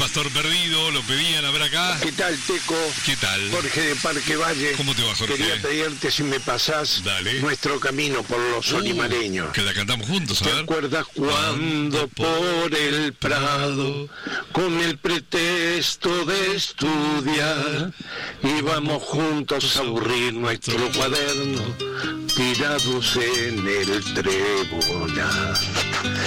Pastor Perdido, lo pedían a ver acá. ¿Qué tal, Teco? ¿Qué tal? Jorge de Parque Valle. ¿Cómo te va, Jorge? Quería pedirte si me pasás Nuestro Camino por los olimareños. Que la cantamos juntos, a ver. ¿Te acuerdas cuando por el Prado, con el pretexto de estudiar, íbamos juntos a aburrir nuestro cuaderno, tirados en el trébol?